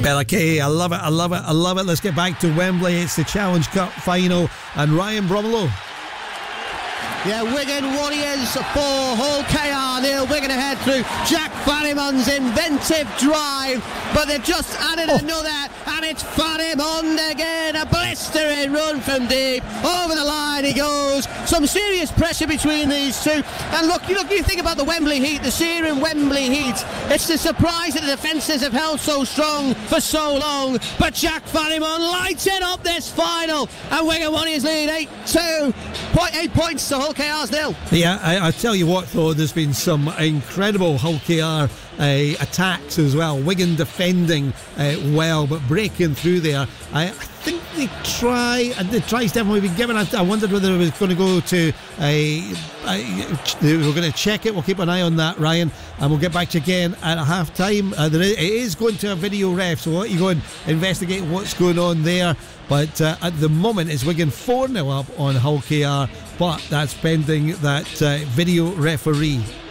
Okay, I love it, I love it, I love it. Let's get back to Wembley. It's the Challenge Cup final, and Ryan Bromlow. Yeah, Wigan Warriors 4, Hull KR 0. Wigan ahead through Jack Farrimon's inventive drive, but they've just added another, and it's Farrimond again. A blistering run from deep. Over the line he goes. Some serious pressure between these two. And look, you think about the Wembley heat, the searing Wembley heat. It's the surprise that the defences have held so strong for so long. But Jack Farrimond lighting up this final, and Wigan Warriors lead 8-2. 8 points to Hull KR's 0. Yeah, I tell you what though, there's been some incredible Hull KR attacks as well. Wigan defending well, but breaking through there. I think the try's definitely been given. I wondered whether it was going to go to we're going to check it. We'll keep an eye on that, Ryan, and we'll get back to you again at half time. It is going to a video ref, so we'll let you go and investigate what's going on there. But at the moment it's Wigan 4-0 up on Hull KR, but that's pending that video referee.